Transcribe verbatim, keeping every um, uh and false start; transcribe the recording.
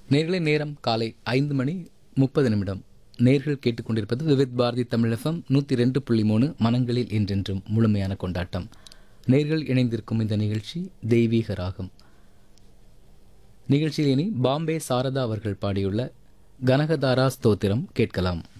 நேர்களை நேரம் காலை ஐந்து மணி முப்பது நிமிடம். நேர்கள் கேட்டுக்கொண்டிருப்பது விவித் பாரதி தமிழகம் நூற்றி ரெண்டு புள்ளி மூணு மனங்களில் என்றென்றும் முழுமையான கொண்டாட்டம். நேர்கள் இணைந்திருக்கும் இந்த நிகழ்ச்சி தெய்வீக ராகம். நிகழ்ச்சியில் இனி பாம்பே சாரதா அவர்கள் பாடியுள்ள கனகதாரா ஸ்தோத்திரம் கேட்கலாம்.